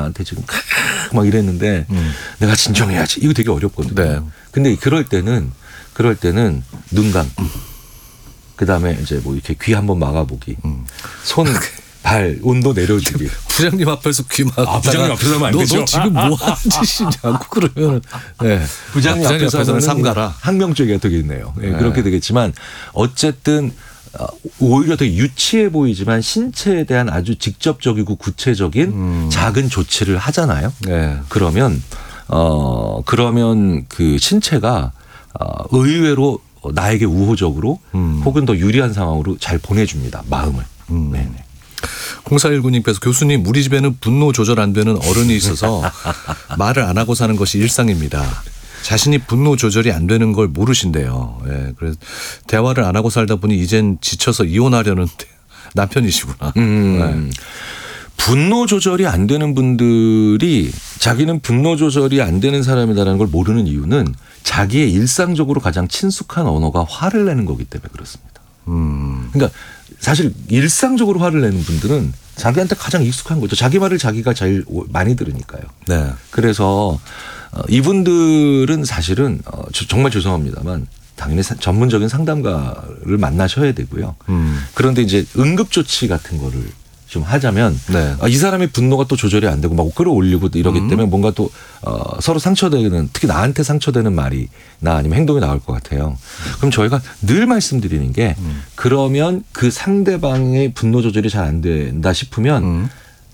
나한테 지금 막 이랬는데 내가 진정해야지. 이거 되게 어렵거든요. 네. 근데 그럴 때는 눈 감기. 그다음에 이제 뭐 이렇게 귀 한번 막아보기. 손, 발 온도 내려주기. 부장님 앞에서 귀 막아. 부장님 앞에서 하면 안 되죠. 너 지금 뭐 하는 짓이냐고 그러면. 네. 부장님 앞에서는 삼가라. 항명적이가 되겠네요. 네, 네. 그렇게 되겠지만 어쨌든 오히려 더 유치해 보이지만 신체에 대한 아주 직접적이고 구체적인 작은 조치를 하잖아요. 네. 그러면 그 신체가 의외로 나에게 우호적으로 혹은 더 유리한 상황으로 잘 보내줍니다. 마음을. 네네. 0419님께서 교수님 우리 집에는 분노 조절 안 되는 어른이 있어서 말을 안 하고 사는 것이 일상입니다. 자신이 분노 조절이 안 되는 걸 모르신대요. 예, 그래서 대화를 안 하고 살다 보니 이젠 지쳐서 이혼하려는 남편이시구나. 네. 분노 조절이 안 되는 분들이 자기는 분노 조절이 안 되는 사람이다라는 걸 모르는 이유는 자기의 일상적으로 가장 친숙한 언어가 화를 내는 거기 때문에 그렇습니다. 그러니까 사실 일상적으로 화를 내는 분들은 자기한테 가장 익숙한 거죠. 자기 말을 자기가 제일 많이 들으니까요. 네. 그래서 이분들은 사실은 정말 죄송합니다만 당연히 전문적인 상담가를 만나셔야 되고요. 그런데 이제 응급조치 같은 거를 좀 하자면 네. 이 사람의 분노가 또 조절이 안 되고 막 끌어올리고 이러기 때문에 뭔가 또 서로 상처되는 특히 나한테 상처되는 말이나 아니면 행동이 나올 것 같아요. 그럼 저희가 늘 말씀드리는 게 그러면 그 상대방의 분노 조절이 잘 안 된다 싶으면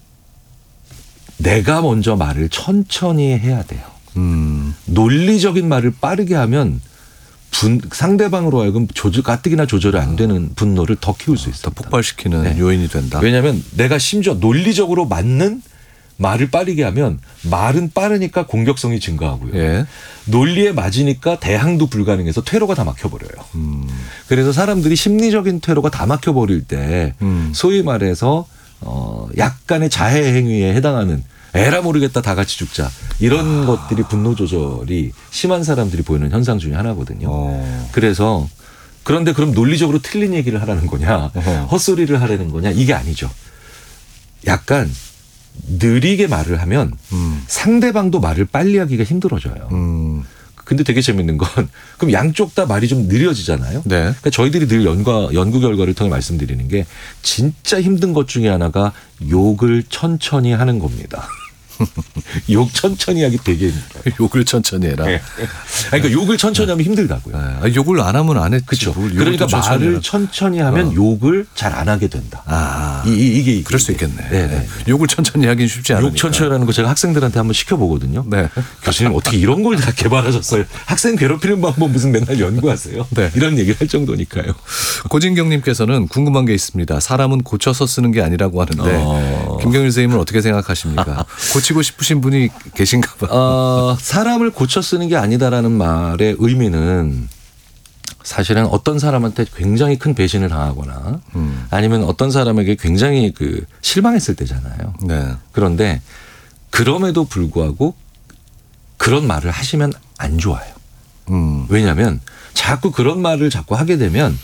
내가 먼저 말을 천천히 해야 돼요. 논리적인 말을 빠르게 하면 상대방으로 하여금 가뜩이나 조절이 안 되는 분노를 더 키울 수 있습니다. 더 폭발시키는 네. 요인이 된다. 왜냐하면 내가 심지어 논리적으로 맞는 말을 빠르게 하면 말은 빠르니까 공격성이 증가하고요. 예. 논리에 맞으니까 대항도 불가능해서 퇴로가 다 막혀버려요. 그래서 사람들이 심리적인 퇴로가 다 막혀버릴 때 소위 말해서 약간의 자해 행위에 해당하는 에라 모르겠다 다 같이 죽자 이런 것들이 분노 조절이 심한 사람들이 보이는 현상 중에 하나거든요. 그래서 그런데 그럼 논리적으로 틀린 얘기를 하라는 거냐 헛소리를 하라는 거냐 이게 아니죠. 약간 느리게 말을 하면 상대방도 말을 빨리 하기가 힘들어져요. 근데 되게 재밌는 건 그럼 양쪽 다 말이 좀 느려지잖아요. 네. 그러니까 저희들이 늘 연구 결과를 통해 말씀드리는 게 진짜 힘든 것 중에 하나가 욕을 천천히 하는 겁니다. 욕 천천히 하기 되게 힘들어요. 욕을 천천히 해라. 네. 그러니까 욕을 천천히 하면 힘들다고요. 네. 욕을 안 하면 안 했지. 그렇죠. 그러니까 말을 천천히 하면 욕을 잘 안 하게 된다. 이게 그럴 수 있겠네. 네네. 욕을 천천히 하긴 쉽지 않으니까. 욕 천천히 하는 거 제가 학생들한테 한번 시켜보거든요. 네. 교수님 어떻게 이런 걸 다 개발하셨어요. 학생 괴롭히는 방법 무슨 맨날 연구하세요. 네. 이런 얘기를 할 정도니까요. 고진경님께서는 궁금한 게 있습니다. 사람은 고쳐서 쓰는 게 아니라고 하는데 김경일 선생님은 어떻게 생각하십니까? 고치고 싶으신 분이 계신가 봐요. 사람을 고쳐 쓰는 게 아니다라는 말의 의미는 사실은 어떤 사람한테 굉장히 큰 배신을 당하거나 아니면 어떤 사람에게 굉장히 실망했을 때잖아요. 네. 그런데 그럼에도 불구하고 그런 말을 하시면 안 좋아요. 왜냐하면 자꾸 그런 말을 자꾸 하게 되면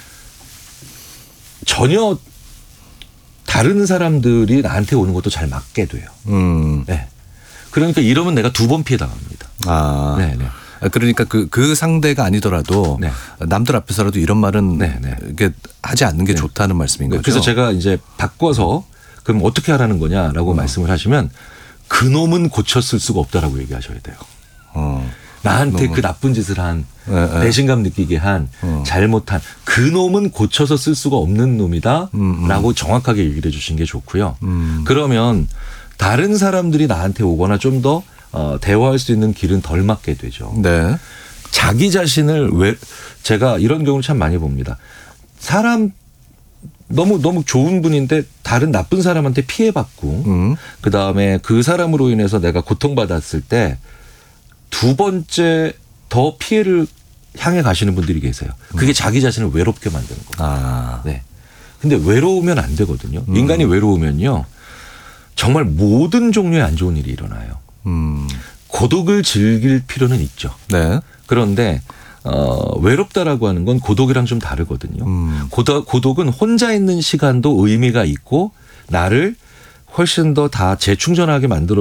전혀 다른 사람들이 나한테 오는 것도 잘 맞게 돼요. 네. 그러니까 이러면 내가 2번 피해 당합니다. 네네. 그러니까 그 상대가 아니더라도 네. 남들 앞에서라도 이런 말은 이게 하지 않는 게 좋다는 말씀인 거죠. 그래서 제가 이제 바꿔서 그럼 어떻게 하라는 거냐라고 말씀을 하시면 그놈은 고쳤을 수가 없다라고 얘기하셔야 돼요. 나한테 그 나쁜 짓을 한 배신감 느끼게 한 잘못한 그놈은 고쳐서 쓸 수가 없는 놈이다라고 정확하게 얘기를 해 주신 게 좋고요. 그러면 다른 사람들이 나한테 오거나 좀 더 대화할 수 있는 길은 덜 막게 되죠. 네. 자기 자신을 제가 이런 경우를 참 많이 봅니다. 사람 너무 좋은 분인데 다른 나쁜 사람한테 피해받고 그다음에 그 사람으로 인해서 내가 고통받았을 때 2번째 더 피해를 향해 가시는 분들이 계세요. 그게 자기 자신을 외롭게 만드는 겁니다. 네. 근데 외로우면 안 되거든요. 인간이 외로우면요. 정말 모든 종류의 안 좋은 일이 일어나요. 고독을 즐길 필요는 있죠. 네. 그런데 외롭다라고 하는 건 고독이랑 좀 다르거든요. 고독은 혼자 있는 시간도 의미가 있고 나를 훨씬 더 다 재충전하게 만들어